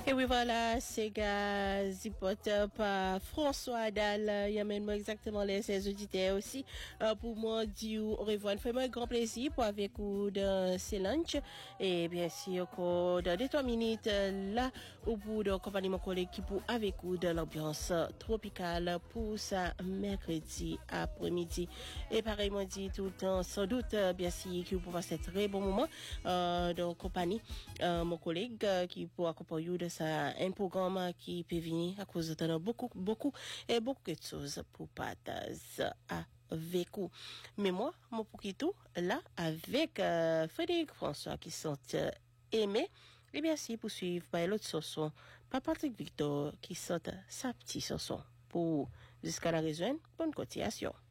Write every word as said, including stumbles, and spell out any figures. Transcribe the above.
Et oui, voilà, c'est gars, zipote par François Adal, il y a même exactement les ses auditeurs aussi, euh, pour moi, dire au revoir. Fait moi un grand plaisir pour avec vous dans ces lunch. Et bien sûr, dans deux, trois minutes, là, au bout de compagnie mon collègue qui pour avec vous de l'ambiance tropicale pour ça, mercredi après-midi. Et pareillement dit tout le temps, sans doute, bien sûr, que vous pouvez passer un très bon moment, euh, de compagnie, euh, mon collègue, euh, qui pour accompagner vous de ça, un programme qui peut venir à cause de beaucoup, beaucoup, et beaucoup de choses pour partager avec vous. Mais moi, mon tout là, avec euh, Frédéric François qui sont euh, aimés, et bien si poursuivre par l'autre chanson, par Patrick Victor qui sort sa petite chanson pour jusqu'à la rejoindre. Bonne continuation.